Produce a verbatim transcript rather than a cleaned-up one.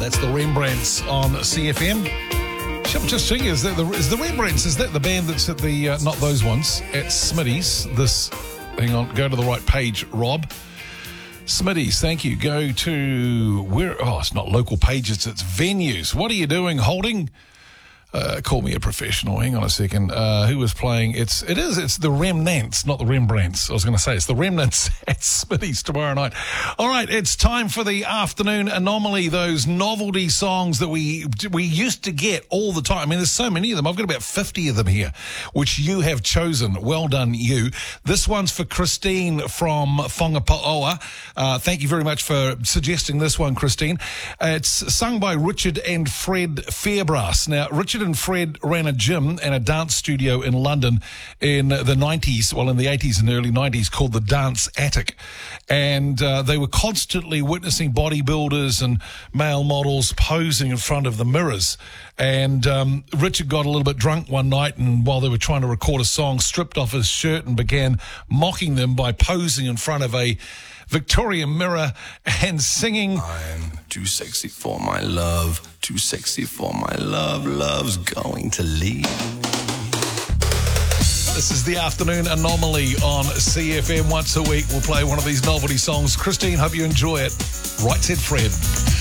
That's the Rembrandts on C F M. I'm just thinking, is that the is the Rembrandts? Is that the band that's at the uh, not those ones at Smitty's? This, hang on, go to the right page, Rob. Smitty's, thank you. Go to where? Oh, it's not local pages, it's venues. What are you doing, Holding? Uh, call me a professional. Hang on a second. Uh, who was playing? It's it is. It's the Remnants, not the Rembrandts. I was going to say it's the Remnants at Smitty's tomorrow night. All right, it's time for the afternoon anomaly. Those novelty songs that we we used to get all the time. I mean, there's so many of them. I've got about fifty of them here, which you have chosen. Well done, you. This one's for Christine from Whangapaoa. Uh, thank you very much for suggesting this one, Christine. Uh, it's sung by Richard and Fred Fairbrass. Now, Richard and Fred ran a gym and a dance studio in London in the nineties, well, in the eighties and early nineties, called the Dance Attic. And uh, they were constantly witnessing bodybuilders and male models posing in front of the mirrors. And um, Richard got a little bit drunk one night, and while they were trying to record a song, stripped off his shirt and began mocking them by posing in front of a Victorian mirror and singing, I'm too sexy for my love, too sexy for my love, love's going to leave. This is the afternoon anomaly on C F M. Once a week we'll play one of these novelty songs. Christine, hope you enjoy it. Right said Fred.